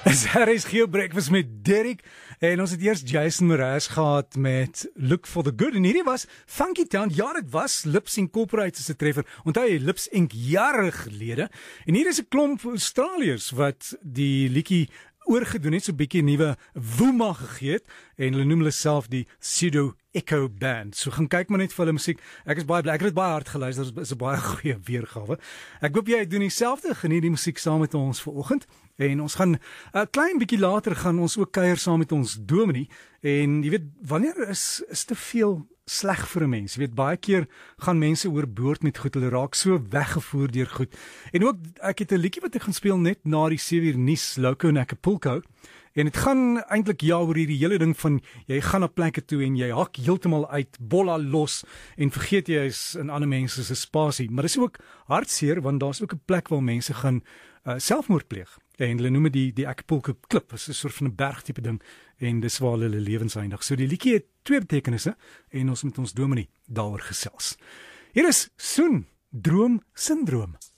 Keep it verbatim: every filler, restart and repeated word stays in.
Is R S G Breakfast met Derek en ons het eers Jason Mraz gehad met Look for the Good en hierdie was Funky Town. Ja, dit was Lips Incorporated se treffer. Onthou jy Lips Inc jare gelede en hier is 'n klomp Australiërs wat die liedjie oorgedoen het, so 'n bietjie nuwe woema gegee het en hulle noem hulle self die Pseudo Echo Band. So gaan kyk maar net vir hulle musiek. Ek is baie bly. Ek het dit baie hard geluister. Dit is 'n baie goeie weergawe. Ek hoop jy doen dieselfde. Geniet die musiek saam met ons vanoggend. En ons gaan 'n uh, klein bietjie later gaan ons ook kuier saam met ons dominee. En jy weet, wanneer is is te veel sleg vir 'n mens. Jy weet, baie keer gaan mense oorboord met goed. Hulle raak so weggevoer deur goed. En ook ek het 'n liedjie wat ek gaan speel net na die sewe uur nuus, Loco en Acapulco. En dit gaan eintlik ja oor hierdie hele ding van jy gaan na plekke toe en jy hak heeltemal uit, bolla los en vergeet jy is in ander mense se spasie. Maar dis ook hartseer want daar's ook 'n plek waar mense gaan uh, selfmoord pleeg. En hulle noem dit die die Acapulco klip, is 'n soort van 'n berg tipe ding en dis waar hulle lewens eindig. So die liedjie het twee betekenisse en ons moet ons dominee daaroor gesels. Hier is Soen, Droom Sindroom.